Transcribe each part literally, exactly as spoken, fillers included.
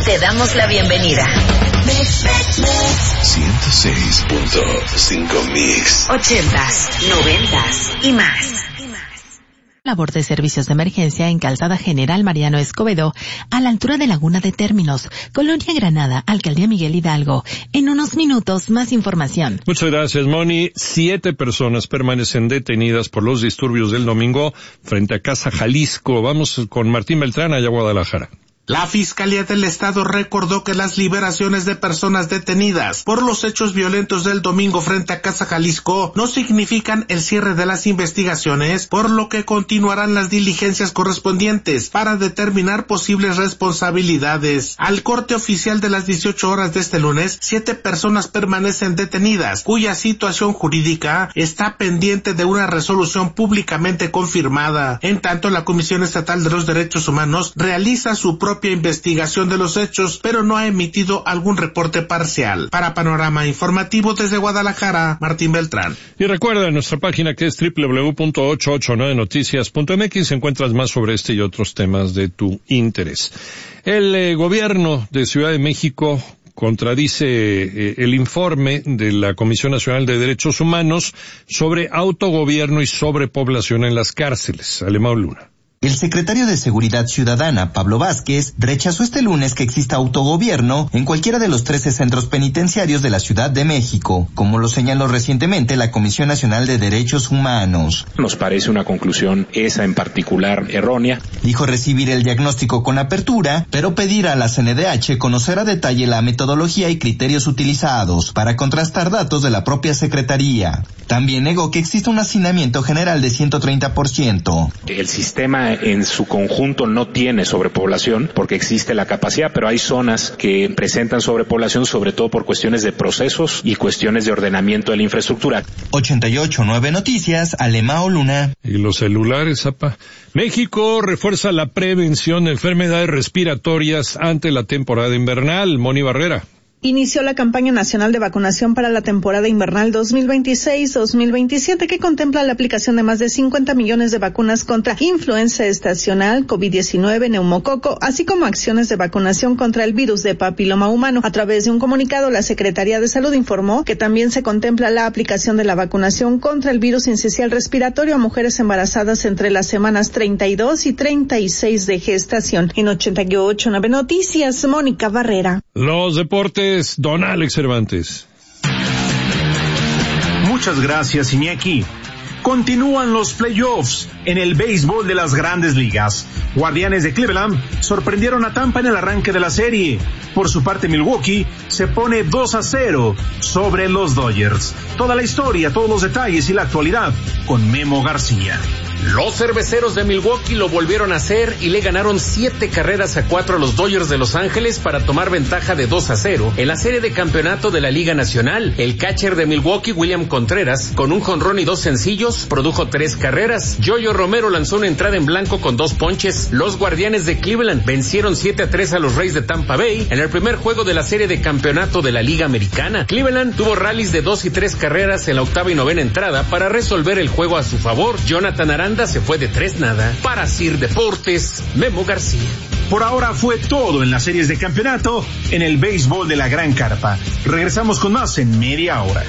Te damos la bienvenida. ciento seis punto cinco Mix. Ochentas, noventas y más. Labor de servicios de emergencia en Calzada General Mariano Escobedo, a la altura de Laguna de Términos, Colonia Granada, Alcaldía Miguel Hidalgo. En unos minutos, más información. Muchas gracias, Moni. Siete personas permanecen detenidas por los disturbios del domingo frente a Casa Jalisco. Vamos con Martín Beltrán, allá a Guadalajara. La Fiscalía del Estado recordó que las liberaciones de personas detenidas por los hechos violentos del domingo frente a Casa Jalisco no significan el cierre de las investigaciones, por lo que continuarán las diligencias correspondientes para determinar posibles responsabilidades. Al corte oficial de las dieciocho horas de este lunes, siete personas permanecen detenidas, cuya situación jurídica está pendiente de una resolución públicamente confirmada. En tanto, la Comisión Estatal de los Derechos Humanos realiza su propia propia investigación de los hechos, pero no ha emitido algún reporte parcial. Para Panorama Informativo desde Guadalajara, Martín Beltrán. Y recuerda nuestra página que es doble u doble u doble u punto ochocientos ochenta y nueve noticias punto m x. Encuentras más sobre este y otros temas de tu interés. El eh, gobierno de Ciudad de México contradice eh, el informe de la Comisión Nacional de Derechos Humanos sobre autogobierno y sobrepoblación en las cárceles. Alemão Luna. El secretario de Seguridad Ciudadana, Pablo Vázquez, rechazó este lunes que exista autogobierno en cualquiera de los trece centros penitenciarios de la Ciudad de México, como lo señaló recientemente la Comisión Nacional de Derechos Humanos. Nos parece una conclusión, esa en particular, errónea. Dijo recibir el diagnóstico con apertura, pero pedir a la C N D H conocer a detalle la metodología y criterios utilizados para contrastar datos de la propia Secretaría. También negó que exista un hacinamiento general de ciento treinta por ciento. El sistema en su conjunto no tiene sobrepoblación porque existe la capacidad, pero hay zonas que presentan sobrepoblación, sobre todo por cuestiones de procesos y cuestiones de ordenamiento de la infraestructura. ochenta y ocho punto nueve Noticias, Alemão Luna. Y los celulares, zapa. México refuerza la prevención de enfermedades respiratorias ante la temporada invernal. Moni Barrera. Inició la campaña nacional de vacunación para la temporada invernal dos mil veintiséis dos mil veintisiete, que contempla la aplicación de más de cincuenta millones de vacunas contra influenza estacional, COVID diecinueve, neumococo, así como acciones de vacunación contra el virus de papiloma humano. A través de un comunicado, la Secretaría de Salud informó que también se contempla la aplicación de la vacunación contra el virus sincicial respiratorio a mujeres embarazadas entre las semanas treinta y dos y treinta y seis de gestación. En ochenta y ocho punto nueve Noticias, Mónica Barrera. Los deportes. Don Alex Cervantes. Muchas gracias, Iñaki. Continúan los playoffs en el béisbol de las Grandes Ligas. Guardianes de Cleveland sorprendieron a Tampa en el arranque de la serie. Por su parte, Milwaukee se pone dos a cero sobre los Dodgers. Toda la historia, todos los detalles y la actualidad con Memo García. Los cerveceros de Milwaukee lo volvieron a hacer y le ganaron siete carreras a cuatro a los Dodgers de Los Ángeles para tomar ventaja de dos a cero en la serie de campeonato de la Liga Nacional. El catcher de Milwaukee, William Contreras, con un jonrón y dos sencillos, produjo tres carreras. Yoyo Romero lanzó una entrada en blanco con dos ponches. Los Guardianes de Cleveland vencieron siete a tres a los Rays de Tampa Bay en el primer juego de la serie de campeonato de la Liga Americana. Cleveland tuvo rallies de dos y tres carreras en la octava y novena entrada para resolver el juego a su favor. Jonathan Aranda se fue de tres nada. Para Sir Deportes, Memo García. Por ahora fue todo en las series de campeonato en el béisbol de la Gran Carpa. Regresamos con más en media hora.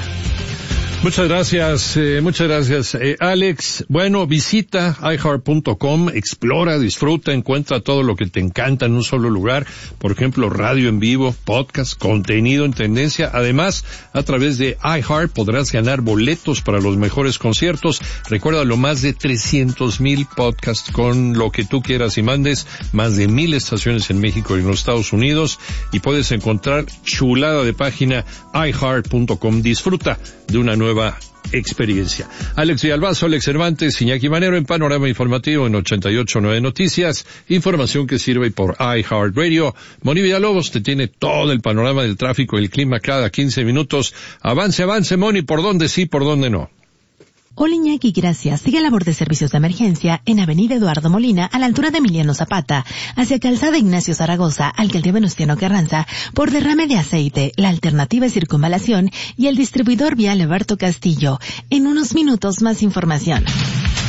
Muchas gracias, eh, muchas gracias, eh, Alex. Bueno, visita i heart punto com, explora, disfruta, encuentra todo lo que te encanta en un solo lugar. Por ejemplo, radio en vivo, podcast, contenido en tendencia. Además, a través de iHeart podrás ganar boletos para los mejores conciertos. Recuérdalo, más de trescientos mil podcasts con lo que tú quieras y mandes, más de mil estaciones en México y en los Estados Unidos, y puedes encontrar chulada de página i heart punto com. Disfruta de una nueva experiencia. Alex Villalbazo, Alex Cervantes, Iñaki Manero en Panorama Informativo en ochenta y ocho punto nueve Noticias, información que sirve por iHeartRadio. Moni Villalobos te tiene todo el panorama del tráfico y el clima cada quince minutos. Avance, avance, Moni, por dónde sí, por dónde no. Hola Iñaki, gracias. Sigue labor de servicios de emergencia en Avenida Eduardo Molina, a la altura de Emiliano Zapata, hacia Calzada Ignacio Zaragoza, Alcaldía Venustiano Carranza, por derrame de aceite. La alternativa es circunvalación y el distribuidor vial Alberto Castillo. En unos minutos más información.